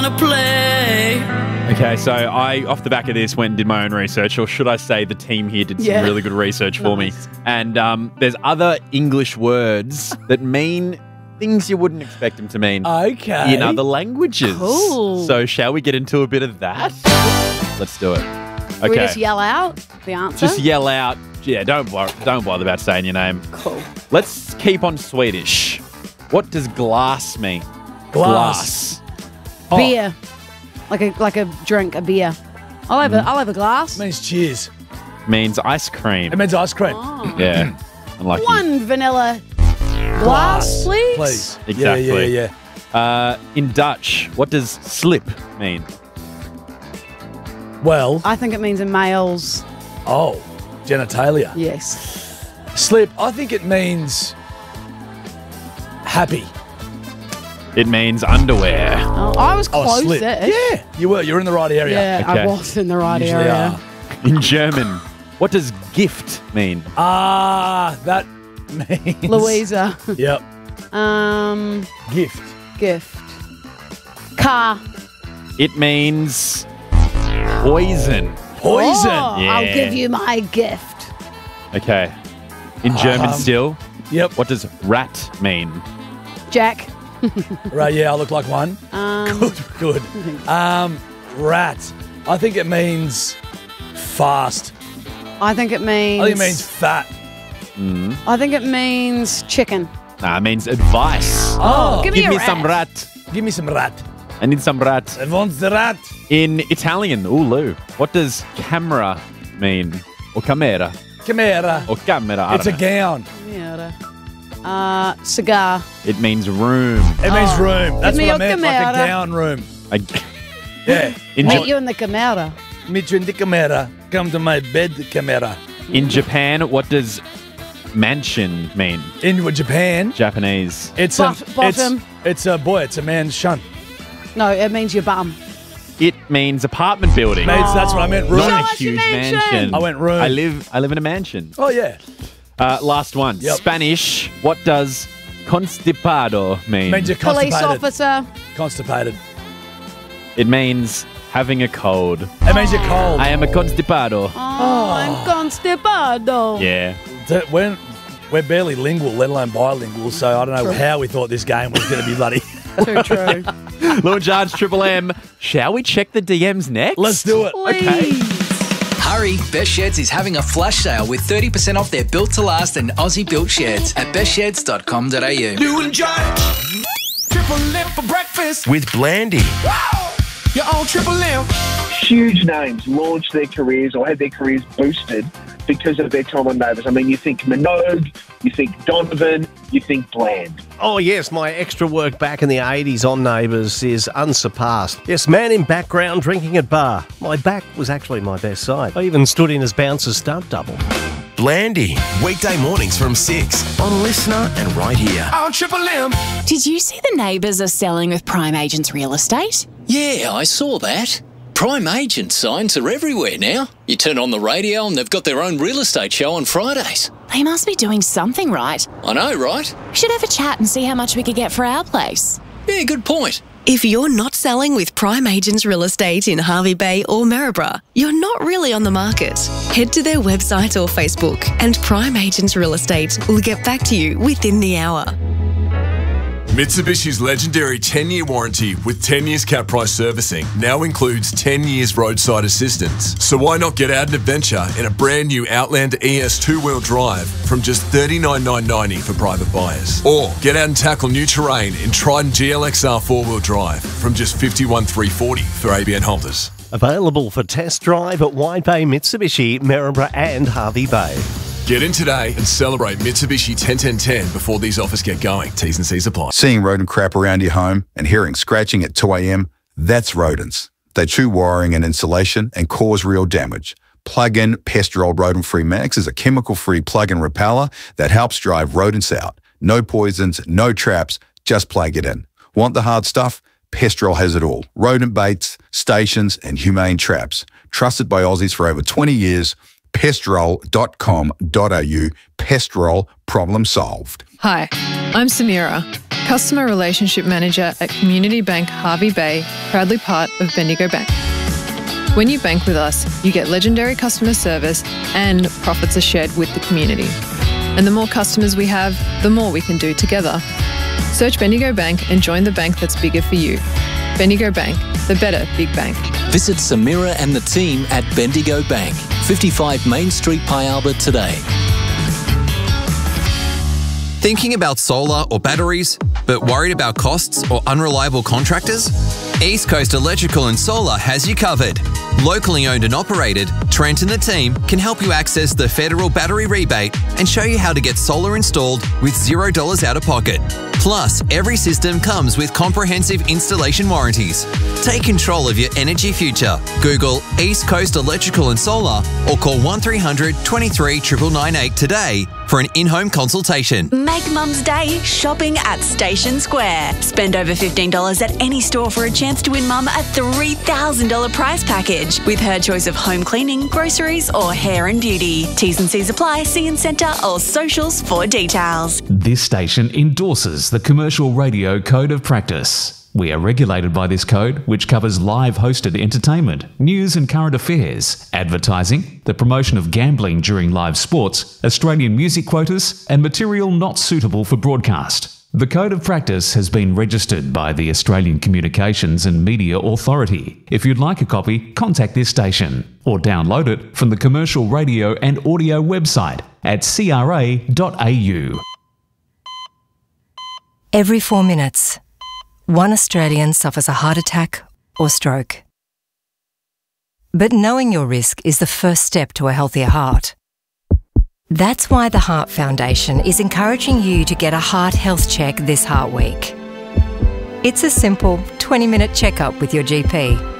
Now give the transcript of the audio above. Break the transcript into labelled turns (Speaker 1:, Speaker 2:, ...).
Speaker 1: Okay, so I, off the back of this, went and did my own research, or should I say the team here did some really good research for me. And there's other English words that mean things you wouldn't expect them to mean in other languages.
Speaker 2: Cool.
Speaker 1: So shall we get into a bit of that? Let's do it. Okay.
Speaker 2: We just yell out the answer?
Speaker 1: Just yell out. Yeah, don't bother about saying your name.
Speaker 2: Cool.
Speaker 1: Let's keep on Swedish. What does glass mean?
Speaker 3: Glass.
Speaker 2: Beer. Like a drink, a beer. I'll have a glass.
Speaker 3: It means cheers.
Speaker 1: Means ice cream.
Speaker 3: It means ice cream.
Speaker 2: Oh.
Speaker 1: Yeah. Unlucky.
Speaker 2: One vanilla glass, please.
Speaker 3: Please.
Speaker 1: Exactly.
Speaker 3: Yeah.
Speaker 1: In Dutch, what does slip mean?
Speaker 3: Well,
Speaker 2: I think it means a male's.
Speaker 3: genitalia.
Speaker 2: Yes.
Speaker 3: Slip, I think it means happy.
Speaker 1: It means underwear.
Speaker 2: Oh, I was close
Speaker 3: slip.
Speaker 2: there.
Speaker 3: Yeah, you were. You're in the right area.
Speaker 2: Yeah,
Speaker 1: Okay.
Speaker 2: I was in the right
Speaker 3: Usually
Speaker 2: area.
Speaker 3: are.
Speaker 1: In German, what does gift mean?
Speaker 3: That means
Speaker 2: Louisa.
Speaker 3: Yep. Gift.
Speaker 2: Gift. Car.
Speaker 1: It means poison.
Speaker 3: Poison.
Speaker 2: Oh,
Speaker 1: Yeah.
Speaker 2: I'll give you my gift.
Speaker 1: Okay. In German still,
Speaker 3: Yep.
Speaker 1: what does rat mean?
Speaker 2: Jack.
Speaker 3: Right. Yeah, I look like one. Good. Rat. I think it means fast.
Speaker 2: I think it means.
Speaker 3: I think it means fat.
Speaker 2: I think it means chicken.
Speaker 1: Nah, it means advice.
Speaker 3: Oh,
Speaker 2: Give me
Speaker 1: Give
Speaker 2: a
Speaker 1: me
Speaker 2: rat.
Speaker 1: some rat.
Speaker 3: give me some rat.
Speaker 1: I need some rat.
Speaker 3: I want the rat.
Speaker 1: In Italian, Lou, what does camera mean? Or camera?
Speaker 3: Camera.
Speaker 1: Or camera? I
Speaker 3: It's a
Speaker 1: don't know.
Speaker 3: gown.
Speaker 2: Cigar.
Speaker 1: It means room.
Speaker 3: It means room. That's
Speaker 2: me
Speaker 3: what I
Speaker 2: your
Speaker 3: meant. Like a
Speaker 2: camera.
Speaker 3: gown room.
Speaker 1: I-
Speaker 3: Yeah.
Speaker 1: In,
Speaker 2: Meet
Speaker 1: Ja-
Speaker 2: you in the camera.
Speaker 3: Meet you in the camera. Come to my bed, camera.
Speaker 1: in Japan, what does mansion mean?
Speaker 3: In Japan,
Speaker 1: Japanese.
Speaker 3: it's
Speaker 2: Bottom.
Speaker 3: It's a boy. It's a man's shunt.
Speaker 2: No, it means your bum.
Speaker 1: It means apartment building.
Speaker 3: Mates, that's what I meant. Room.
Speaker 1: Not
Speaker 2: Show
Speaker 1: a
Speaker 2: us your
Speaker 1: huge
Speaker 2: mansion.
Speaker 1: mansion.
Speaker 3: I went room.
Speaker 1: I live in a mansion.
Speaker 3: Oh yeah.
Speaker 1: Last one.
Speaker 3: Yep.
Speaker 1: Spanish. What does constipado mean?
Speaker 3: Means you're
Speaker 2: Police
Speaker 3: constipated.
Speaker 2: officer.
Speaker 3: Constipated.
Speaker 1: It means having a cold.
Speaker 3: It means you're cold.
Speaker 1: I am a constipado.
Speaker 2: Oh, I'm constipado.
Speaker 1: Yeah.
Speaker 3: We're barely lingual, let alone bilingual, so I don't know how we thought this game was going to be bloody.
Speaker 2: Too true.
Speaker 1: Lou and Jarge, Triple M. Shall we check the DMs next?
Speaker 3: Let's do it.
Speaker 2: Please.
Speaker 4: Hurry, Best Sheds is having a flash sale with 30% off their built to last and Aussie built sheds at bestsheds.com.au.
Speaker 5: Lou and Jarge. Triple M for breakfast.
Speaker 6: With Blandy.
Speaker 5: You're on Triple M.
Speaker 7: Huge names launched their careers or had their careers boosted because of their time on Neighbours. I mean, you think Minogue, you think Donovan, you think Bland.
Speaker 6: Oh, yes, my extra work back in the 80s on Neighbours is unsurpassed. Yes, man in background drinking at bar. My back was actually my best side. I even stood in as bouncer's stunt double.
Speaker 8: Blandy, weekday mornings from 6 on Listener and right here.
Speaker 5: On Triple M.
Speaker 9: Did you see the Neighbours are selling with Prime Agents Real Estate?
Speaker 10: Yeah, I saw that. Prime agent signs are everywhere now. You turn on the radio and they've got their own real estate show on Fridays.
Speaker 9: They must be doing something right.
Speaker 10: I know, right?
Speaker 9: We should have a chat and see how much we could get for our place.
Speaker 10: Yeah, good point.
Speaker 11: If you're not selling with Prime Agents Real Estate in Harvey Bay or Maryborough, you're not really on the market. Head to their website or Facebook and Prime Agents Real Estate will get back to you within the hour.
Speaker 12: Mitsubishi's legendary 10-year warranty with 10 years cap price servicing now includes 10 years roadside assistance. So why not get out and adventure in a brand new Outlander ES two-wheel drive from just $39,990 for private buyers? Or get out and tackle new terrain in Trident GLXR four-wheel drive from just $51,340 for ABN holders.
Speaker 6: Available for test drive at Wide Bay Mitsubishi, Maryborough and Harvey Bay.
Speaker 12: Get in today and celebrate Mitsubishi 10-10-10 before these offers get going. T's and C's apply.
Speaker 13: Seeing rodent crap around your home and hearing scratching at 2 a.m, that's rodents. They chew wiring and insulation and cause real damage. Plug-in Pestrol Rodent-Free Max is a chemical-free plug-in repeller that helps drive rodents out. No poisons, no traps, just plug it in. Want the hard stuff? Pestrol has it all. Rodent baits, stations and humane traps. Trusted by Aussies for over 20 years. Pestrol.com.au. Pestrol, problem solved.
Speaker 14: Hi, I'm Samira, Customer Relationship Manager at Community Bank Harvey Bay, proudly part of Bendigo Bank. When you bank with us, you get legendary customer service and profits are shared with the community. And the more customers we have, the more we can do together. Search Bendigo Bank and join the bank that's bigger for you. Bendigo Bank, the better big bank.
Speaker 10: Visit Samira and the team at Bendigo Bank, 55 Main Street, Pialba today.
Speaker 15: Thinking about solar or batteries, but worried about costs or unreliable contractors? East Coast Electrical and Solar has you covered. Locally owned and operated, Trent and the team can help you access the federal battery rebate and show you how to get solar installed with $0 out of pocket. Plus, every system comes with comprehensive installation warranties. Take control of your energy future. Google East Coast Electrical and Solar or call 1300 23 998 today for an in-home consultation.
Speaker 16: Make Mum's Day shopping at Station Square. Spend over $15 at any store for a chance to win Mum a $3,000 prize package with her choice of home cleaning, groceries or hair and beauty. T's and C's apply. See in centre or socials for details.
Speaker 17: This station endorses the Commercial Radio Code of Practice. We are regulated by this code, which covers live hosted entertainment, news and current affairs, advertising, the promotion of gambling during live sports, Australian music quotas, and material not suitable for broadcast. The Code of Practice has been registered by the Australian Communications and Media Authority. If you'd like a copy, contact this station or download it from the Commercial Radio and Audio website at cra.au.
Speaker 18: Every 4 minutes, one Australian suffers a heart attack or stroke. But knowing your risk is the first step to a healthier heart. That's why the Heart Foundation is encouraging you to get a heart health check this Heart Week. It's a simple 20-minute checkup with your GP.